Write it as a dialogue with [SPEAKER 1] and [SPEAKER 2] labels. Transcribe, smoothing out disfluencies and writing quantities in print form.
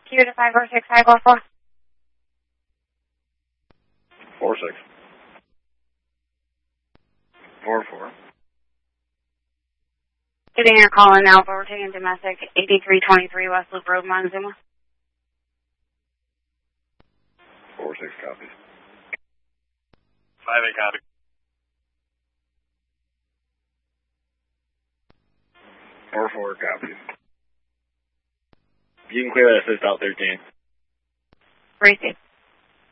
[SPEAKER 1] Q to 546, high go 4.
[SPEAKER 2] 46. 44.
[SPEAKER 1] Getting your call in now, but we're taking domestic 8323 West Loop Road, Montezuma.
[SPEAKER 2] 46 copies.
[SPEAKER 3] 5-8 copy.
[SPEAKER 2] 4-4 copies. You can clear that assist out 13.
[SPEAKER 1] Receive.